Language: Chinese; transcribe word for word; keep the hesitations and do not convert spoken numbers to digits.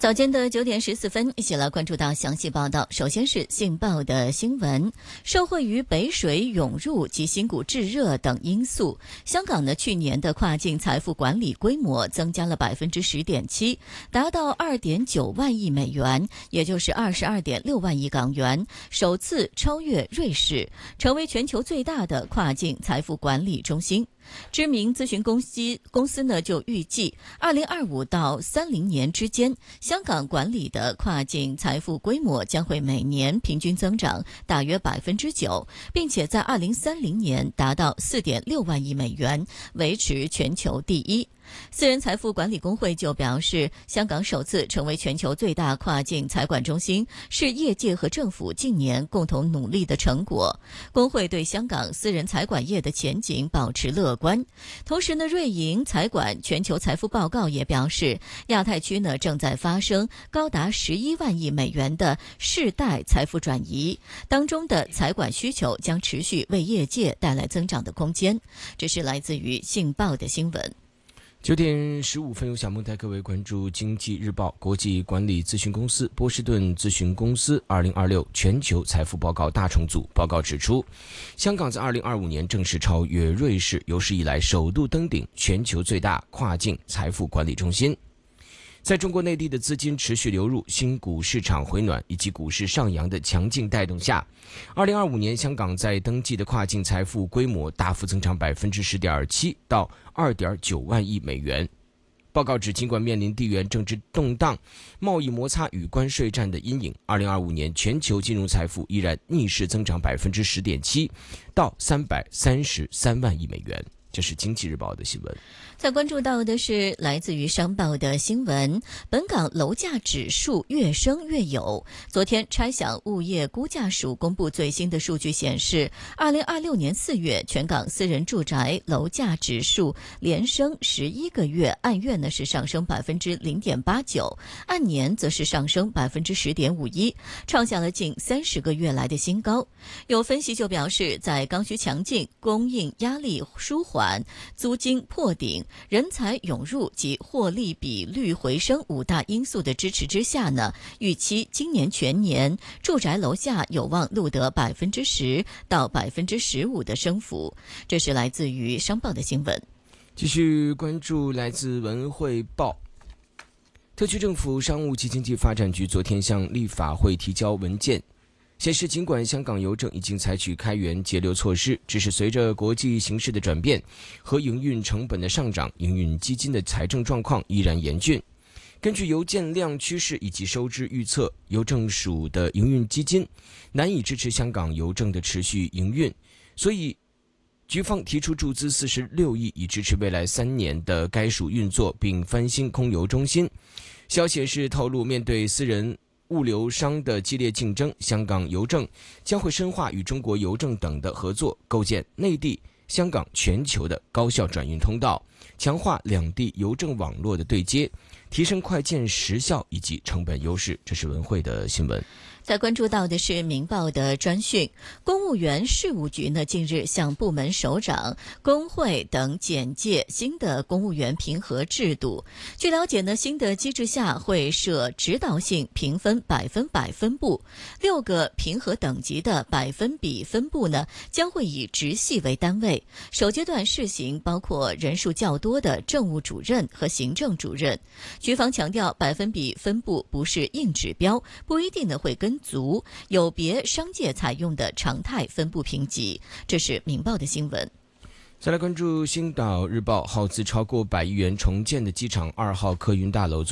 早间的九点十四分，一起来关注到详细报道。首先是信报的新闻，受惠于北水涌入及新股炙热等因素，香港呢去年的跨境财富管理规模增加了百分之十点七，达到二点九万亿美元，也就是二十二点六万亿港元，首次超越瑞士，成为全球最大的跨境财富管理中心。知名咨询公司公司呢就预计，二零二五到三零年之间，香港管理的跨境财富规模将会每年平均增长大约百分之九，并且在二零三零年达到四点六万亿美元，维持全球第一。私人财富管理工会就表示，香港首次成为全球最大跨境财管中心，是业界和政府近年共同努力的成果。工会对香港私人财管业的前景保持乐观。同时呢，瑞银财管全球财富报告也表示，亚太区呢正在发生高达十一万亿美元的世代财富转移，当中的财管需求将持续为业界带来增长的空间。这是来自于信报的新闻。 九点十五分，由小梦带各位关注《经济日报》国际管理咨询公司波士顿咨询公司二零二六全球财富报告大重组报告指出，香港在二零二五年正式超越瑞士，有史以来首度登顶全球最大跨境财富管理中心。在中国内地的资金持续流入、新股市场回暖以及股市上扬的强劲带动下，二零二五年香港在登记的跨境财富规模大幅增长百分之十点七到二点九万亿美元。报告指，尽管面临地缘政治动荡、贸易摩擦与关税战的阴影，二零二五年全球金融财富依然逆势增长百分之十点七到三百三十三万亿美元。这是经济日报的新闻。 再关注到的是来自于商报的新闻，本港楼价指数越升越有。昨天差餉物业估价署公布最新的数据显示，二零二六年四月全港私人住宅楼价指数连升十一个月，按月呢是上升百分之零点八九，按年则是上升百分之十点五一，创下了近三十个月来的新高。有分析就表示，在刚需强劲、供应压力舒缓、租金破顶、人才涌入及获利比率回升五大因素的支持之下呢，预期今年全年住宅楼价有望录得百分之十到百分之十五的升幅。这是来自于商报的新闻。 继续关注来自文汇报。特区政府商务及经济发展局昨天向立法会提交文件，显示尽管香港邮政已经采取开源节流措施，只是随着国际形势的转变和营运成本的上涨，营运基金的财政状况依然严峻。根据邮件量趋势以及收支预测，邮政署的营运基金难以支持香港邮政的持续营运，所以局方提出注资四十六亿，以支持未来三年的该署运作，并翻新空邮中心。消息是透露，面对私人物流商的激烈竞争，香港邮政将会深化与中国邮政等的合作，构建内地、香港、全球的高效转运通道，强化两地邮政网络的对接，提升快件时效以及成本优势。这是文汇的新闻。 再关注到的是明报的专讯，公务员事务局呢近日向部门首长、工会等简介新的公务员评核制度。据了解呢，新的机制下会设指导性评分百分百分部，六个评核等级的百分比分部呢将会以直系为单位。首阶段试行包括人数较多的政务主任和行政主任。局方强调，百分比分部不是硬指标，不一定呢会跟足有别商界采用的常态分布评级。这是明报的新闻。 再来关注星岛日报，耗资超过百亿元重建的机场二号客运大楼